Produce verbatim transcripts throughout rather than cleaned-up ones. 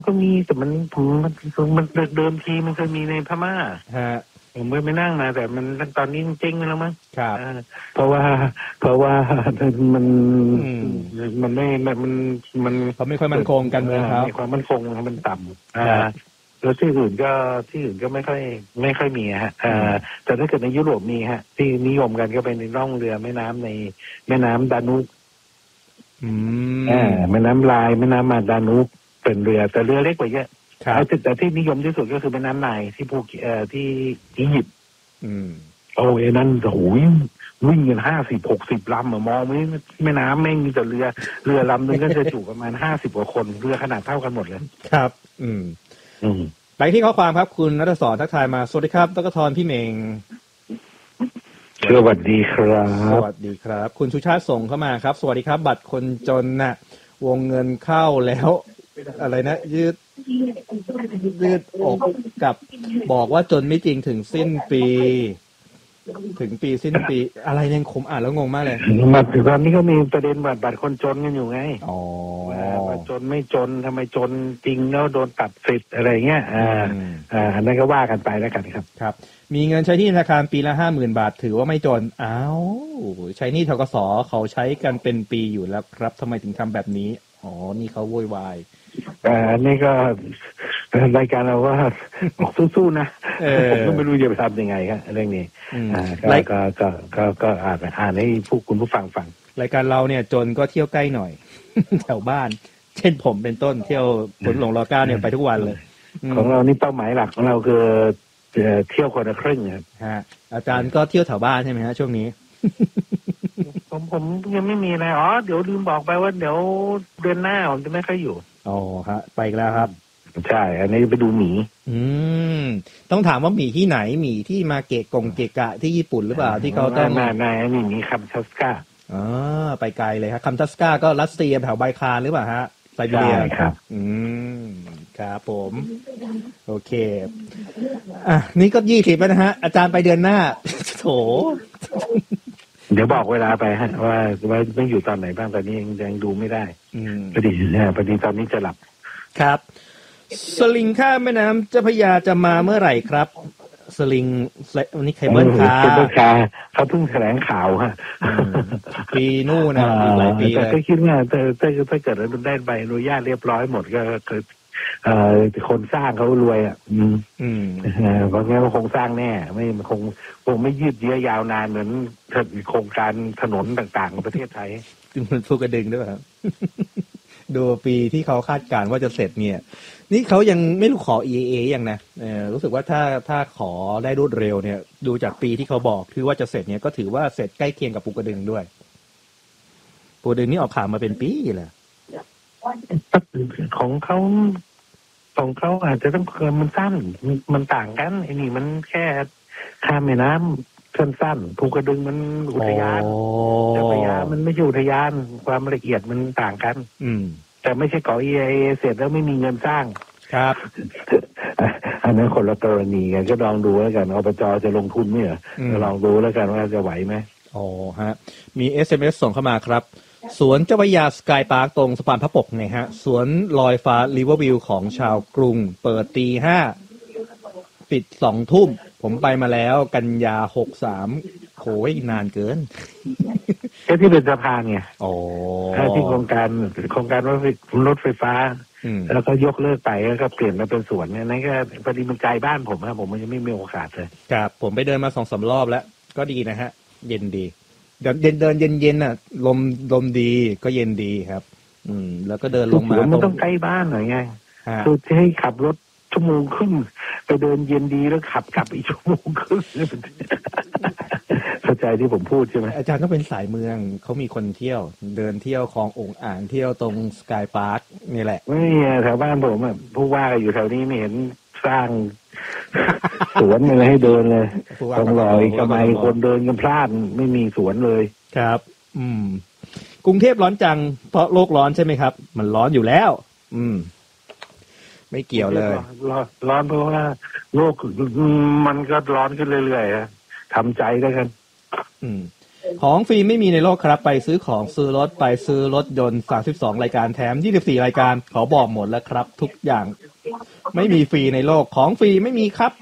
ก็มีแต่มันผมมันมันเดิมทีมันเคยมีในพม่าฮะผมไม่ไปนั่งนะแต่มันตอนนี้จริงแล้วมั้งครับเพราะว่าเพราะว่ามันมันไม่มันมันเขาไม่ค่อยมั่นคงกันเลยครับมีความมั่นคงมันต่ำอ่าแล้วที่อื่นก็ที่อื่นก็ไม่ค่อยไม่ค่อยมีฮะอ่าแต่ถ้าเกิดในยุโรปมีฮะที่นิยมกันก็เป็นในร่องเรือแม่น้ำในแม่น้ำดานูบอืมอ่าแม่น้ำลายแม่น้ำมาดานูบเป็นเรือแต่เรือเล็กกว่าเยอะแต่ที่นิยมที่สุดก็คือแม่น้ำไนล์ที่ภูเก็ตเอ่อที่อียิปต์โอ้ยนั่นโอ้ยวิ่งกันห้าสิบหกสิบลำอะมองไม่แม่น้ำแม่งมีแต่เรือเรือลำนึงก็จะจุประมาณห้าสิบกว่าคนเรือขนาดเท่ากันหมดเลยครับอืมอืมไปที่ข้อความครับคุณณัฐศรทักทายมาสวัสดีครับตกทรพี่เมงสวัสดีครับสวัสดีครับคุณสุชาติส่งเข้ามาครับสวัสดีครับบัตรคนจนน่ะวงเงินเข้าแล้วอะไรนะยืดยืดอกกับบอกว่าจนไม่จริงถึงสิ้นปีถึงปีสิ้นปีอะไรเนี่ยผมอ่านแล้วงงมากเลยบัตรตอนนี้ก็มีประเด็นบัตรบัตรคนจนกันอยู่ไงอ๋อว่าจนไม่จนทำไมจนจริงแล้วโดนตัดสิทธิ์อะไรเงี้ยอ่าอ่าอันนั้นก็ว่ากันไปแล้วกันครับครับมีเงินใช้ที่ธนาคารปีละห้าหมื่นบาทถือว่าไม่จนอ้าวใช้หนี้ธกสเขาใช้กันเป็นปีอยู่แล้วครับทำไมถึงทำแบบนี้อ๋อนี่เขาโวยวายอ่านี่ก็รายการเราว่าสู้ๆนะผมก็ไม่รู้จะไปทำยังไงครับเรื่องนี้อ่าก็ก็ก็ก็อ่านอ่านให้ผู้คุณผู้ฟังฟังรายการเราเนี่ยจนก็เที่ยวใกล้หน่อยแถวบ้านเช่นผมเป็นต้นเที่ยวผลหลงรอเก้าเนี่ยไปทุกวันเลยของเรานี่เป้าหมายหลักของเราคือเที่ยวคนละครึ่งครับฮะอาจารย์ก็เที่ยวแถวบ้านใช่ไหมฮะช่วงนี้ผมผมยังไม่มีอะไรอ๋อเดี๋ยวลืมบอกไปว่าเดี๋ยวเดือนหน้าผมจะไม่ค่อยอยู่อ๋อฮะไปอีกแล้วครับใช่อันนี้ไปดูหมีอืมต้องถามว่าหมีที่ไหนหมีที่มาเกะกงเกะกะที่ญี่ปุ่นหรือเปล่าที่เขาต้องมาในนี่หมีคัมชัสกาอ๋อไปไกลเลยครับคัมชัสกาก็รัสเซียแถวไบคาร์หรือเปล่าฮะไซบีเรียครับอืมครับผมโอเคอ่ะนี่ก็ยี่สิบแล้วนะฮะอาจารย์ไปเดือนหน้าโถเดี๋ยวบอกเวลาไปฮะว่าว่าต้องอยู่ตอนไหนบ้างตอนนี้ยังยังดูไม่ได้พอดีเนี่ยพอดีตอนนี้จะหลับครับสลิงข้ามแม่น้ำเจ้าพระยาจะมาเมื่อไหร่ครับสลิงวันนี้เคเบิลคาร์เคเบิลคาร์เขาเพิ่งแถลงข่าวฮะปีนู่นนะอีกหลายปีเลยแต่ก็คิดว่าถ้าถ้าถ้าเกิดเราได้ใบอนุญาตเรียบร้อยหมดก็คือเอ่อคนสร้างเขารวยอ่ะอืมอืมเพราะงั้นคงสร้างแน่ไม่คงคงไม่ยืดเยื้อยาวนานเหมือนโครงการถนนต่างๆของประเทศไทยมันฟูกระดึงด้วยครับดูปีที่เขาคาดการณ์ว่าจะเสร็จเนี่ยนี่เขายังไม่รู้ขอ อี เอ เอ ยังนะเออรู้สึกว่าถ้าถ้าขอได้รวดเร็วเนี่ยดูจากปีที่เขาบอกคือว่าจะเสร็จเนี่ยก็ถือว่าเสร็จใกล้เคียงกับปูกระดึงด้วยปูกระดึงนี่ออกข่าวมาเป็นปีเลยของเขาของเขาอาจจะต้องมันสั้นมันต่างกันไอ้นี่มันแค่ข้ามแม่น้ำสั้นๆภูกระดึงมันอุทยานเจ้าพระยามันไม่ใช่อุทยานความละเอียดมันต่างกันอืมแต่ไม่ใช่ก่อ อี เอ เอ เสร็จแล้วไม่มีเงินสร้างครับอันนั้นคนละกรณีกันก็ลองดูแล้วกันอบจ.จะลงทุนเนี่ยลองดูแล้วกันว่าจะไหวไหมอ๋อฮะมี เอส เอ็ม เอส ส่งเข้ามาครับสวนเจ้าพระยาสกายพาร์คตรงสะพานพระปกไงฮะสวนลอยฟ้าริเวอร์วิวของชาวกรุงเปิดตีห้าปิดสองทุ่มผมไปมาแล้วกันยาหกสามโหยนานเกินแค่ที่เป็นสะพานไงอ๋อที่โครงการโครงการรถไฟรถไฟฟ้าแล้วก็ยกเลิกไปแล้วก็เปลี่ยนมาเป็นสวนเนี่ยนั่นก็พอดีมันไกลบ้านผมครับผมมันยังไม่มีโอกาสเลยครับผมไปเดินมาสองสามรอบแล้วก็ดีนะฮะเย็นดีเดินเดินเดินเย็นๆน่ะลมลมดีก็เย็นดีครับอืมแล้วก็เดินลงมามันต้องใกล้บ้านหน่อยไงคือจะให้ขับรถชั่วโมงครึ่งไปเดินเย็นดีแล้วขับกลับอีกชั่วโมงครึ่งเข้าใจที่ผมพูดใช่ไหมอาจารย์ต้องเป็นสายเมืองเขามีคนเที่ยวเดินเที่ยวคลององอ่างเที่ยวตรงสกายพาร์คนี่แหละไม่แถวบ้านผมอ่ะผู้ว่าอยู่แถวนี้ไม่เห็นสร้างสวนอะไรให้เดินเลยต้องรออีกทำไมคนเดินกันพลาดไม่มีสวนเลยครับอืมกรุงเทพร้อนจังเพราะโลกร้อนใช่ไหมครับมันร้อนอยู่แล้วอืมไม่เกี่ยวเลยร้อนร้อนเพราะว่าโลกมันก็ร้อนขึ้นเรื่อยๆทำใจได้กันอืมของฟรีไม่มีในโลกครับไปซื้อของซื้อรถไปซื้อรถยนต์สามสิบสองรายการแถมยี่สิบสี่รายการขอบอกหมดแล้วครับทุกอย่างไม่มีฟรีในโลกของฟรีไม่มีครับ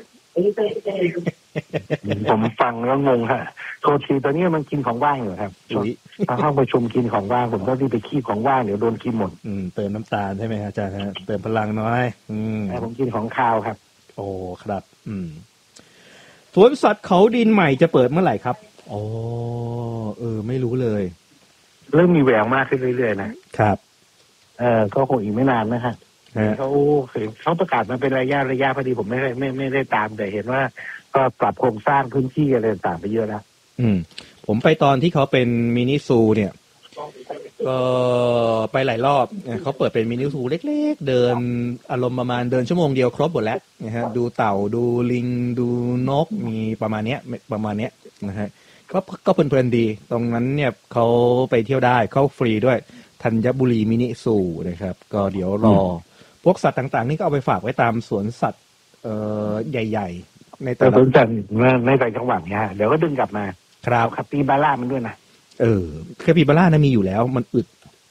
ผมฟังแล้วงงฮะโทษทีตอนนี้มันกินของว่างอยู่ครับทางห้องประชุมกินของว่างผมก็รีบไปขี้ของว่างเดี๋ยวโดนกินหมดอืมเติมน้ำตาลใช่ไหมอาจารย์ฮะเติมพลังน้อยอืมผมกินของข้าวครับโอ้ครับอืมสวนสัตว์เขาดินใหม่จะเปิดเมื่อไหร่ครับอ๋อเออไม่รู้เลยเริ่มมีแววมากขึ้นเรื่อยๆนะครับเออก็คงอีกไม่นานนะฮะเขาเขาประกาศมาเป็นระยะระยะพอดีผมไม่ได้ไม่ไม่ได้ตามแต่เห็นว่าก็ปรับโครงสร้างพื้นที่อะไรต่างไปเยอะแล้วอืมผมไปตอนที่เขาเป็นมินิซูเนี่ยก็ไปหลายรอบเขาเปิดเป็นมินิซูเล็กๆเดินอารมณ์ประมาณเดินชั่วโมงเดียวครบหมดแล้วนะฮะดูเต่าดูลิงดูนกมีประมาณเนี้ยประมาณเนี้ยนะฮะก็ก็เพลินๆดีตรงนั้นเนี่ยเขาไปเที่ยวได้เข้าฟรีด้วยธัญบุรีมินิซูนะครับก็เดี๋ยวรอพวกสัตว์ต่างๆนี่ก็เอาไปฝากไว้ตามสวนสัตว์เอ่อใหญ่ๆในแต่สวนสัตว์ในต่างจังหวัดเนี่ยเดี๋ยวก็ดึงกลับมาครับคาปิบาร่ามันด้วยนะเออคาปิบาร่านะมีอยู่แล้วมันอึด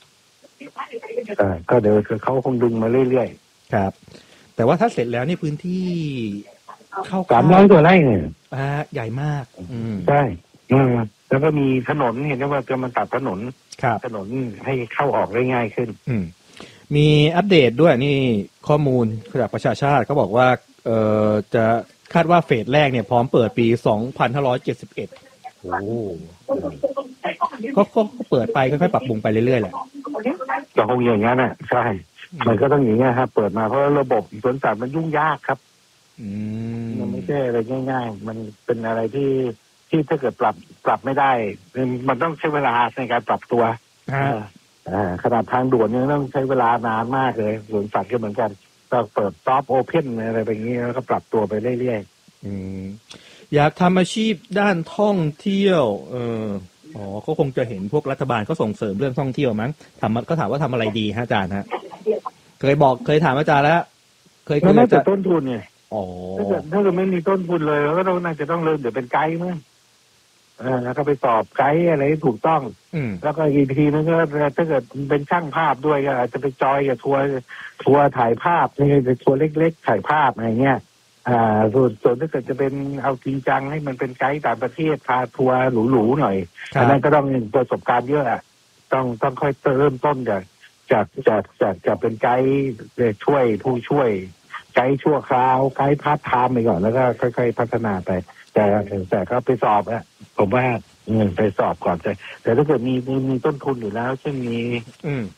ก็เดี๋ยวเขาคงดึงมาเรื่อยๆครับแต่ว่าถ้าเสร็จแล้วในพื้นที่เข้าสามร้อยกว่าไร่เนี่ยอ่าใหญ่มากอืมใช่อืมแล้วก็มีถนนเห็นว่าจะมาตัดถนนถนนให้เข้าออกได้ง่ายขึ้นอืมมีอัปเดตด้วยนี่ข้อมูลจากประชาชาติเขาบอกว่าเอ่อจะคาดว่าเฟสแรกเนี่ยพร้อมเปิดปีสองพันห้าร้อยเจ็ดสิบเอ็ดโอ้ก็ก็เปิดไปค่อยๆปรับปรุงไปเรื่อยๆแหละก็คงอย่างนั้นน่ะใช่มันก็ต้องอย่างนี้ครับเปิดมาเพราะระบบสวนสัตว์มันยุ่งยากครับมันไม่ใช่อะไรง่ายๆมันเป็นอะไรที่ที่ถ้าเกิดปรับปรับไม่ได้มันต้องใช้เวลาในการปรับตัวขนาดทางด่วนยังต้องใช้เวลานานมากเลยสวนสัตว์ก็เหมือนกันต้องเปิดซอฟต์โอเพนอะไรแบบนี้แล้วก็ปรับตัวไปเรื่อยๆอยากทำอาชีพด้านท่องเที่ยวเอออ๋อก็คงจะเห็นพวกรัฐบาลก็ส่งเสริมเรื่องท่องเที่ยวมั้งทำก็ถามว่าทำอะไรดีฮะอาจารย์ฮะเคยบอกเคยถามอาจารย์แล้วเคยคุยกับต้นทุนเนี่ยอ๋อถ้าเกิดถ้าเกิดไม่มีต้นทุนเลยเราก็ต้องน่าจะต้องเริ่มเดี๋ยวเป็นไกด์มั้งเออแล้วก็ไปสอบไกด์อะไรถูกต้องแล้วก็อีกทีนึงก็ถ้าเกิดเป็นช่างภาพด้วยก็อาจจะไปจอยกับทัวร์ทัวร์ถ่ายภาพนี่ทัวร์เล็กๆถ่ายภาพอะไรเงี้ยอ่าส่วนส่วนถ้าเกิดจะเป็นเอาจริงจังให้มันเป็นไกด์ต่างประเทศพาทัวร์หรูๆหน่อยอันนั้นก็ต้องประสบการณ์เยอะอ่ะต้องต้องค่อยเริ่มต้นจากจากจากจากจากเป็นไกด์ช่วยผู้ช่วยไกด์ชั่วคราวไกด์พาร์ทไทม์ไปก่อนแล้วก็ค่อยๆพัฒนาไปแต่แต่ก็ไปสอบอะผมว่าเงินไปสอบก่อนแต่แต่ถ้าเกิดมีมีมีต้นทุนอยู่แล้วเช่นมีอืม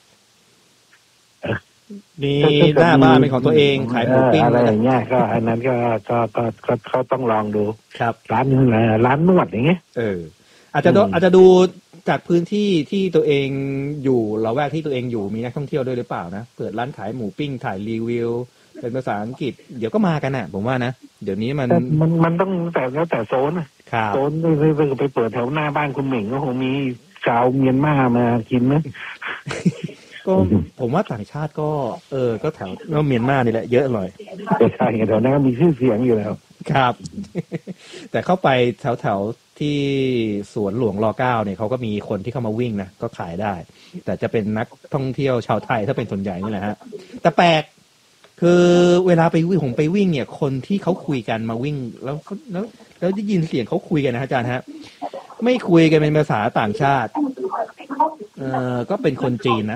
มีหน้าบ้านเป็นของตัวเองขายหมูปิ้งอะไรอย่างเงี้ยก็อันนั้นก็ก็ก็ก็เขาต้องลองดูครับร้านร้านนวดอย่างเงี้ยเอออาจจะอาจจะดูจากพื้นที่ที่ตัวเองอยู่ละแวกที่ตัวเองอยู่มีนักท่องเที่ยวด้วยหรือเปล่านะเปิดร้านขายหมูปิ้งถ่ายรีวิวเป็นภาษาอังกฤษเดี๋ยวก็มากันน่ะผมว่านะเดี๋ยวนี้มันมันมันต้องแต่แล้วแต่โซนโซนไปไปไปเปิดแถวหน้าบ้านคุณเหม่งก็คงมีชาวเมียนมามากินนะก็ผมว่าต่างชาติก็เออก็แถวเมียนมานี่แหละเยอะหน่อยใช่แถวนั้นก็มีชื่อเสียงอยู่แล้วครับแต่เข้าไปแถวแถวที่สวนหลวงรอเก้าเนี่ยเขาก็มีคนที่เข้ามาวิ่งนะก็ขายได้แต่จะเป็นนักท่องเที่ยวชาวไทยถ้าเป็นส่วนใหญ่นี่แหละฮะแต่แปลกคือเวลาไปวิ่งผมไปวิ่งเนี่ยคนที่เขาคุยกันมาวิ่งแล้วแล้วแล้วได้ยินเสียงเขาคุยกันนะอาจารย์ฮะไม่คุยกันเป็นภาษาต่างชาติเออก็เป็นคนจีนนะ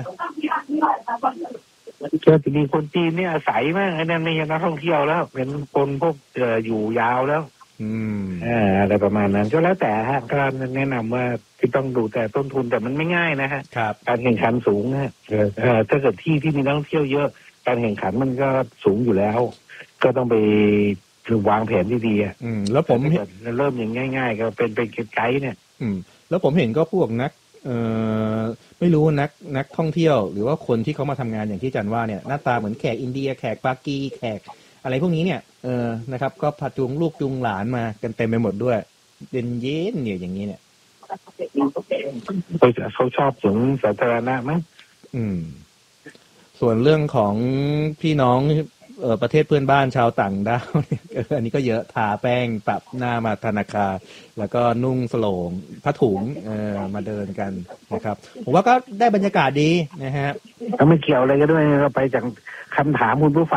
ก็จะมีคนจีนเนี่ยอาศัยมากไอ้นั่นไม่ใช่นักท่องเที่ยวแล้วเป็นคนพวกเอ่ออยู่ยาวแล้วอืมอ่าอะไรประมาณนั้นก็แล้วแต่ฮะก็แนะนำว่าที่ต้องดูแต่ต้นทุนแต่มันไม่ง่ายนะฮะการแข่งขันสูงนะเออถ้าเกิดที่ที่มีนักท่องเที่ยวเยอะการแข่งขันมันก็สูงอยู่แล้วก็ต้องไปวางแผนที่ดีอ่ะอืมแล้วผมเริ่มอย่างง่ายๆก็เป็นเป็นไกด์เนี่ยอืมแล้วผมเห็นก็พวกนักเอ่อไม่รู้นักนักท่องเที่ยวหรือว่าคนที่เขามาทำงานอย่างที่อาจารย์ว่าเนี่ยหน้าตาเหมือนแขกอินเดียแขกปากีแขกอะไรพวกนี้เนี่ยเออนะครับก็พาจูงลูกจูงหลานมากันเต็มไปหมดด้วยเย็นเย็นเนี่ยอย่างนี้เนี่ยเขาชอบสวนสาธารณะมั้ยอืมส่วนเรื่องของพี่น้องเอ่อประเทศเพื่อนบ้านชาวต่างด้าวเนี่ยอันนี้ก็เยอะทาแป้งปรับหน้ามาธนาคารแล้วก็นุ่งสโลงผ้าถุงเอ่อมาเดินกันนะครับผมว่าก็ได้บรรยากาศดีนะฮะก็ไม่เกี่ยวอะไรกันด้วยเราไปจากคำถามคุณผู้ฟัง